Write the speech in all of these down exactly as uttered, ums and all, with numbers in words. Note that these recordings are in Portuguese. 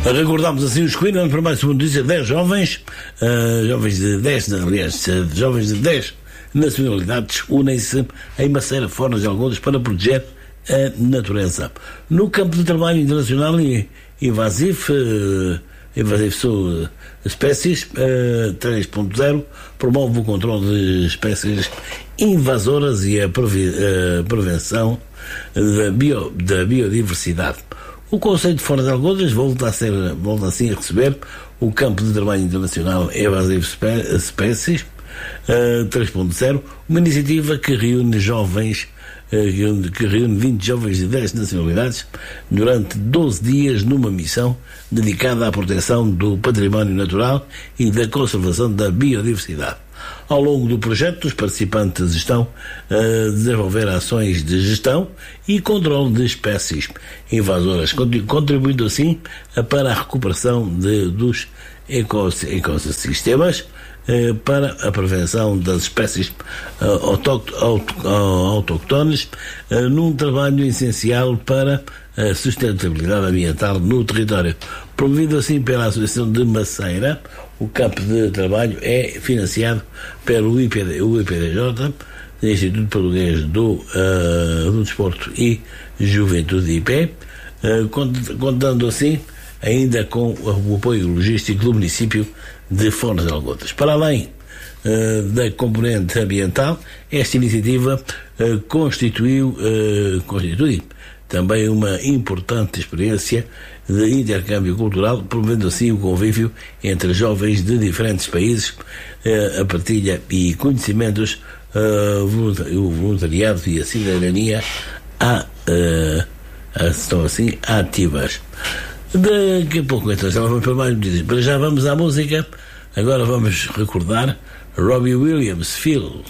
Recordamos assim os Queen, para mais uma notícia: dez jovens, uh, jovens de dez, aliás, jovens de dez nacionalidades unem-se em Maceira, Foz de Algodas, para proteger a natureza. No campo de trabalho internacional invasivo, uh, invasivo são espécies, uh, três ponto zero promove o controle de espécies invasoras e a, previ, uh, prevenção da, bio, da biodiversidade. O Conselho de Foz de Algodas volta a ser, volta assim a receber o campo de trabalho internacional invasivo espécies uh, três ponto zero, uma iniciativa que reúne jovens, uh, que reúne vinte jovens de dez nacionalidades durante doze dias numa missão dedicada à proteção do património natural e da conservação da biodiversidade. Ao longo do projeto, os participantes estão a desenvolver ações de gestão e controle de espécies invasoras, contribuindo assim para a recuperação de, dos ecossistemas, para a prevenção das espécies autóctones, num trabalho essencial para a sustentabilidade ambiental no território. Promovido assim pela Associação de Maceira, o campo de trabalho é financiado pelo I P D, o I P D J, Instituto Português do, uh, do Desporto e Juventude I P, uh, contando assim ainda com o apoio logístico do município de Foz de Algodas. Para além uh, da componente ambiental, esta iniciativa uh, constituiu, uh, constitui também uma importante experiência de intercâmbio cultural, promovendo assim o convívio entre jovens de diferentes países, eh, a partilha e conhecimentos, eh, o voluntariado e a cidadania a, eh, a, estão assim ativas. Daqui a pouco então já vamos para mais notícias. Para já vamos à música. Agora vamos recordar Robbie Williams, Phil.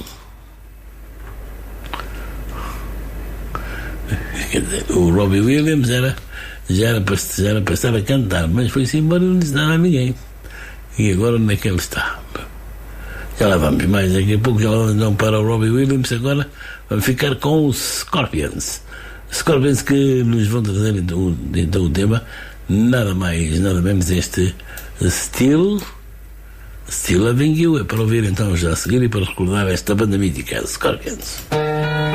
O Robbie Williams era, já, era para, já era para estar a cantar, mas foi-se embora e não disse nada a ninguém. E agora onde é que ele está? Já lá vamos mais, daqui a pouco já lá vamos não para o Robbie Williams. Agora vamos ficar com os Scorpions. Scorpions que nos vão trazer então, então o tema, nada mais, nada menos este Still, Still Loving You. É para ouvir então já a seguir e para recordar esta banda mítica, Scorpions.